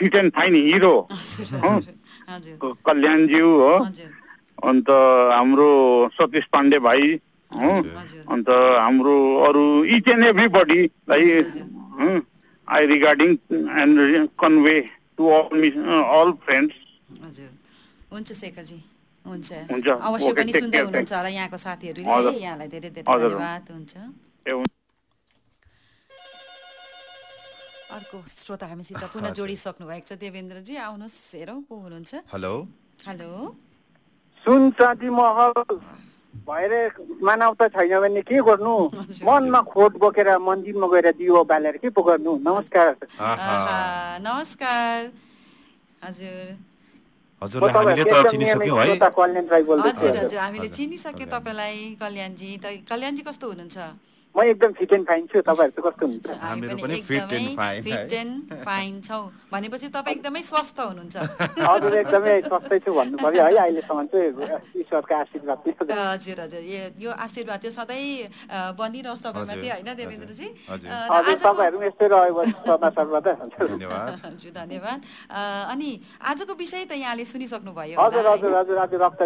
Fit and fine hero कल्याणज्यू हो, अन्त हाम्रो सतीश पाण्डे भाइ हो, अन्त हाम्रो अरू each and everybody I regarding and convey to all friends. हजुर, हुन्छ शेखरजी, हुन्छ हुन्छ, अवश्य ओके, पनि टेक सुन्दै केयर, हुनुहुन्छ होला यहाँको साथीहरूले, हजुर, यहाँलाई धेरै धेरै हजुर, धन्यवाद। हुन्छ। ए हुन्छ। अर्को श्रोता हामीसित पुनः जोडिसक्नु भएको छ देवेन्द्रजी, आउनुहोस् हेरौँ को हुनुहुन्छ। हेलो हेलो, सुन चाँदी महल भएर मानवता छैन भने के गर्नु, मनमा खोट बोकेर मन्दिरमा गएर दियो बालेर के पो गर्नु। नमस्कार। नमस्कार। हजुर, हजुरलाई हामीले त चिनिसक्यौँ है। हजुर हजुर, हामीले चिनिसक्यौँ तपाईँलाई कल्याणजी। कल्याणजी कस्तो हुनुहुन्छ? म एकदम फिट एन्ड फाइन छु, तपाईँहरू चाहिँ कस्तो हुनुहुन्छ? हामीहरू पनि फिट एन्ड फाइन छौँ भनेपछि तपाईँ एकदमै स्वस्थ हुनुहुन्छ। हजुर, एकदमै स्वस्थै छु भन्नु पर्यो है, अहिलेसम्म चाहिँ ईश्वरको आशीर्वाद। हजुर हजुर, यो आशीर्वाद चाहिँ सधैँ बनिरहोस् तपाईँमाथि होइन देवेन्द्रजी। हजुर, तपाईँहरू यस्तै रह्यो सर्वदा। धन्यवाद। हजुर, धन्यवाद। अनि आजको विषय त यहाँले सुनिसक्नुभयो। हजुर हजुर हजुर, आज रक्त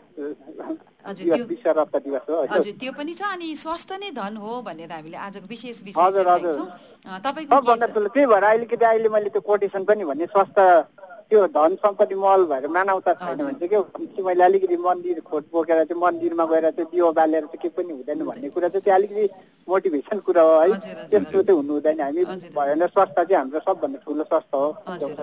विश्व रक्त दिवस हो। हजुर, त्यो पनि छ। अनि स्वास्थ्य नै धन हो भनेर हामीले आजको विशेष विषय छौँ। तपाईँको त्यही भएर अहिले मैले त्यो कोटेसन पनि भने स्वास्थ्य त्यो धन सम्पत्ति मल भएर मानवता छैन भने चाहिँ के मैले अलिकति मन्दिर खोट बोकेर चाहिँ मन्दिरमा गएर चाहिँ दियो बालेर चाहिँ के पनि हुँदैन भन्ने कुरा चाहिँ त्यो अलिकति मोटिभेसन कुरा हो है। त्यस्तो चाहिँ हुनु हुँदैन। हामी भएन, स्वास्थ्य चाहिँ हाम्रो सबभन्दा ठुलो स्वास्थ्य हो।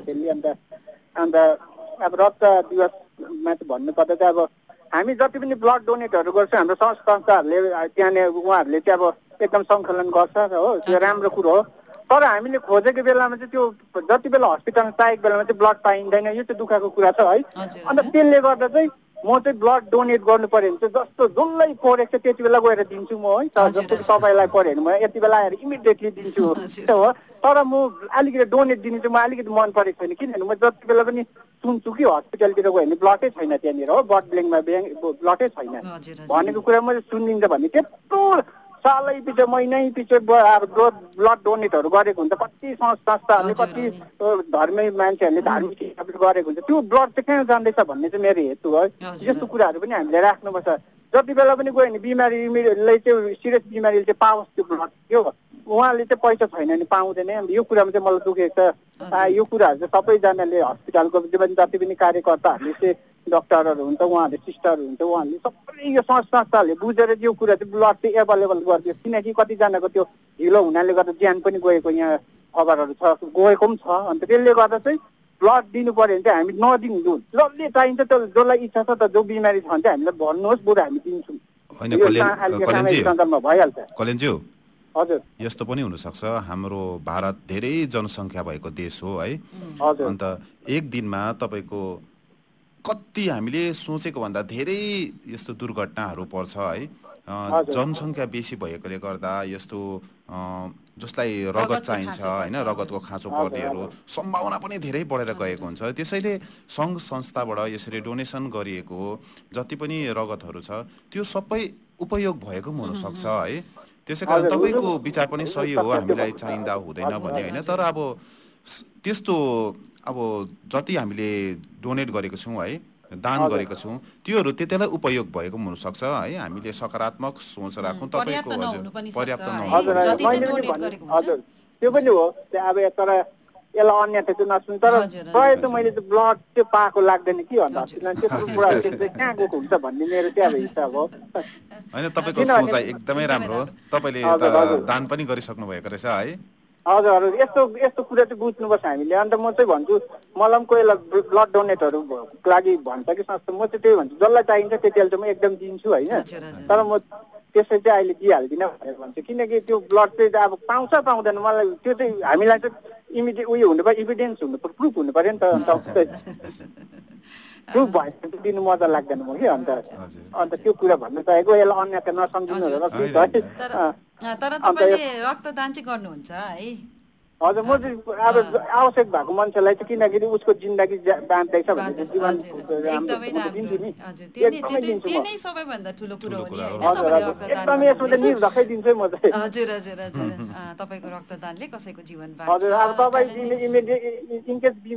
अन्त अब रक्त दिवसमा चाहिँ भन्नुपर्दा चाहिँ अब हामी जति पनि ब्लड डोनेटहरू गर्छ हाम्रो संस्थाहरूले त्यहाँनिर उहाँहरूले चाहिँ अब एकदम सङ्कलन गर्छ हो, त्यो राम्रो कुरो हो। तर हामीले खोजेको बेलामा चाहिँ त्यो जति बेला हस्पिटलमा चाहिएको बेलामा चाहिँ ब्लड पाइँदैन, यो चाहिँ दुःखको कुरा छ है। अन्त त्यसले गर्दा चाहिँ म चाहिँ ब्लड डोनेट गर्नु पर्यो भने चाहिँ जस्तो जसलाई परेको छ त्यति बेला गएर दिन्छु म है। जस्तो कि तपाईँलाई पऱ्यो भने म यति बेला आएर इमिडिएटली दिन्छु हो। तर म अलिकति डोनेट दिनु चाहिँ म अलिकति मन परेको छैन, किनभने म जति बेला पनि सुन्छु कि हस्पिटलतिर गयो भने ब्लडै छैन त्यहाँनिर हो, ब्लड ब्याङ्कमा ब्लडै छैन भनेको कुरा मैले सुनिदिन्छ भने त्यत्रो सालै पछि महिनै पछि अब ब्लड डोनेटहरू गरेको हुन्छ। कति संस्थाहरूले कति धर्मी मान्छेहरूले धार्मिक हिसाबले गरेको हुन्छ, त्यो ब्लड चाहिँ कहाँ जाँदैछ भन्ने चाहिँ मेरो हेतु है। यस्तो कुराहरू पनि हामीले राख्नुपर्छ। जति बेला पनि गयो भने बिमारीले चाहिँ सिरियस बिमारीले चाहिँ पाओस् त्यो ब्लड, त्यो उहाँले चाहिँ पैसा छैन भने पाउँदैन। यो कुरामा चाहिँ मलाई दुखेको छ। यो कुराहरू चाहिँ सबैजनाले हस्पिटलको जति पनि कार्यकर्ताहरूले चाहिँ डक्टरहरू हुन्छ, उहाँहरूले सिस्टरहरू हुन्छ, उहाँहरूले सबै यो संस्थाहरूले बुझेर यो कुरा चाहिँ ब्लड चाहिँ एभाइलेबल गरिदियो। किनकि कतिजनाको त्यो ढिलो हुनाले गर्दा ज्यान पनि गएको यहाँ खबरहरू छ, गएको पनि छ। अन्त त्यसले गर्दा चाहिँ ब्लड दिनु पर्यो भने चाहिँ हामी नदिनु, जसले चाहिन्छ त्यो जसलाई इच्छा छ त जो बिमारी छ भने चाहिँ हामीलाई भन्नुहोस्, बरु हामी दिन्छौँ। भइहाल्छ कल्याणज्यू। हजुर, यस्तो पनि हुनसक्छ हाम्रो भारत धेरै जनसङ्ख्या भएको देश हो है। अन्त एक दिनमा तपाईँको कति हामीले सोचेको भन्दा धेरै यस्तो दुर्घटनाहरू पर्छ है। जनसङ्ख्या बेसी भएकोले गर्दा यस्तो जसलाई रगत चाहिन्छ होइन, रगतको खाँचो पर्नेहरू सम्भावना पनि धेरै बढेर गएको हुन्छ। त्यसैले सङ्घ संस्थाबाट यसरी डोनेसन गरिएको जति पनि रगतहरू छ त्यो सबै उपयोग भएको पनि हुनसक्छ है। त्यसै कारण तपाईँको विचार पनि सही हो, हामीलाई चाहिँदा हुँदैन भन्ने होइन। तर अब त्यस्तो अब जति हामीले डोनेट गरेको छौँ है, दान गरेको छौँ, त्योहरू त्यतिलाई उपयोग भएको पनि हुनसक्छ है। हामीले सकारात्मक सोच राखौँ। तपाईँको पर्याप्त हजुर त्यो पनि हो। अब तर यसलाई अन्यथा चाहिँ नसुन्, तर प्रायः त मैले चाहिँ ब्लड चाहिँ पाएको लाग्दैन कि अन्त हस्पिटलमा त्यस्तो कुरा कहाँ गएको हुन्छ भन्ने मेरो चाहिँ अब हिसाब हो होइन। तपाईँको सोचाइ एकदमै राम्रो हो, तपाईँले दान पनि गरिसक्नु भएको रहेछ है। हजुर हजुर, यस्तो कुरा चाहिँ बुझ्नुपर्छ हामीले। अन्त म चाहिँ भन्छु मलाई पनि कोही ब्लड डोनेटहरूको लागि भन्छ कि संस्था, म चाहिँ त्यही भन्छु जसलाई चाहिन्छ त्यति बेला चाहिँ म एकदम दिन्छु होइन। तर म त्यसै चाहिँ अहिले दिइहाल्दिनँ भनेर भन्छु, किनकि त्यो ब्लड चाहिँ अब पाउँछ पाउँदैन मलाई त्यो चाहिँ हामीलाई चाहिँ इमिडिएट उयो हुनु पर्यो, इभिडेन्स हुनु पर्यो, प्रुफ हुनु पर्यो नि त। अन्त प्रुफ भएन भने दिनु मजा लाग्दैन म कि। अन्त त्यो कुरा भन्नु चाहेको, यसलाई अन्यथा नसम्झिनु होला प्लिज है। तर तपाईँले रक्तदान चाहिँ गर्नुहुन्छ है? हजुर, म चाहिँ अब आवश्यक भएको मान्छेलाई चाहिँ किनकि उसको जिन्दगी बाँच्दैछ भने जीवन दिन्छु नि, एकदमै दिन्छु म। सबैभन्दा ठुलो कुरो हो नि हैन, एकदमै यसमा चाहिँ निर्धक्कै दिन्छु म चाहिँ। हजुर हजुर हजुर, तपाईँको रक्तदानले कसैको जीवन बाँच्छ। हजुर, अब तपाईँ इनकेस